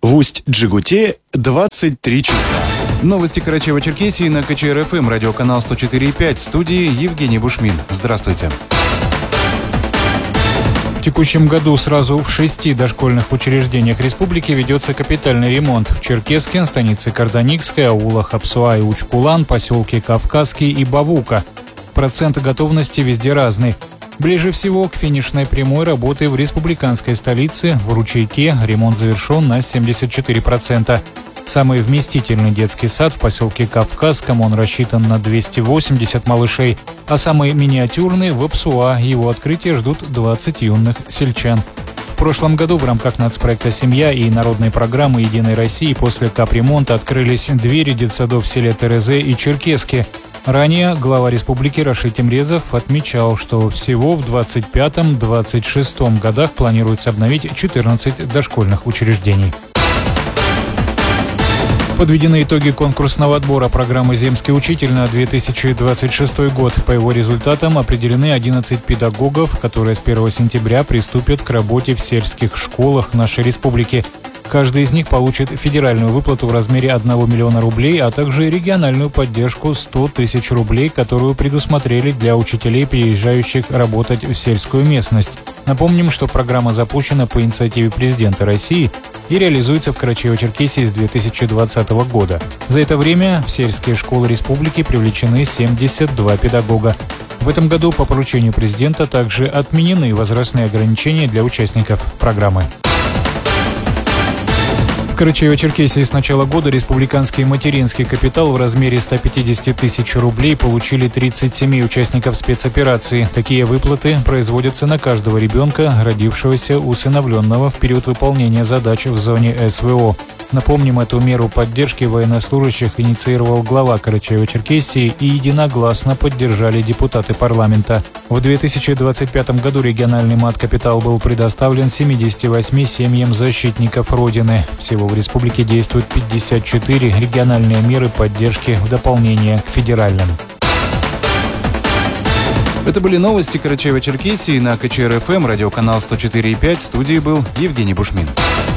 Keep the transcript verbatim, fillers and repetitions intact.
В Усть-Джегуте двадцать три часа. Новости Карачаево-Черкесии на ка че эр эф эм, радиоканал сто четыре и пять. В студии Евгений Бушмин. Здравствуйте. В текущем году сразу в шести дошкольных учреждениях республики ведется капитальный ремонт. В Черкеске, станице Карданикской, аулах Апсуа и Учкулан, поселке Кавказский и Бавука. Процент готовности везде разный. Ближе всего к финишной прямой работы в республиканской столице, в Ручейке, ремонт завершен на семьдесят четыре процента. Самый вместительный детский сад в поселке Кавказском, он рассчитан на двести восемьдесят малышей, а самый миниатюрный в Апсуа, его открытие ждут двадцать юных сельчан. В прошлом году в рамках нацпроекта «Семья» и народной программы «Единой России» после капремонта открылись двери детсадов в селе Терезе и Черкеске. Ранее глава республики Рашид Темрезов отмечал, что всего в двадцать пятом — двадцать шестом годах планируется обновить четырнадцать дошкольных учреждений. Подведены итоги конкурсного отбора программы «Земский учитель» на две тысячи двадцать шестой год. По его результатам определены одиннадцать педагогов, которые с первого сентября приступят к работе в сельских школах нашей республики. Каждый из них получит федеральную выплату в размере одного миллиона рублей, а также региональную поддержку сто тысяч рублей, которую предусмотрели для учителей, приезжающих работать в сельскую местность. Напомним, что программа запущена по инициативе президента России и реализуется в Карачаево-Черкесии с две тысячи двадцатого года. За это время в сельские школы республики привлечены семьдесят два педагога. В этом году по поручению президента также отменены возрастные ограничения для участников программы. В Карачаево-Черкесии с начала года республиканский материнский капитал в размере ста пятидесяти тысяч рублей получили тридцать семь участников спецоперации. Такие выплаты производятся на каждого ребенка, родившегося усыновленного в период выполнения задач в зоне эс вэ о. Напомним, эту меру поддержки военнослужащих инициировал глава Карачаево-Черкесии и единогласно поддержали депутаты парламента. В две тысячи двадцать пятом году региональный мат-капитал был предоставлен семидесяти восьми семьям защитников Родины. Всего в республике действуют пятьдесят четыре региональные меры поддержки в дополнение к федеральным. Это были новости Карачаево-Черкесии на ка че эр эф эм, радиоканал сто четыре и пять. В студии был Евгений Бушмин.